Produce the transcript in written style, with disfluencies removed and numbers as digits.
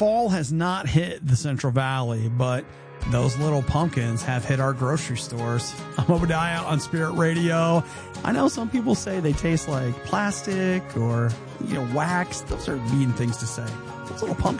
fall has not hit the Central Valley, but those little pumpkins have hit our grocery stores. I'm Obadiah on Spirit Radio. I know some people say they taste like plastic or, wax. Those are mean things to say. Those little pumpkins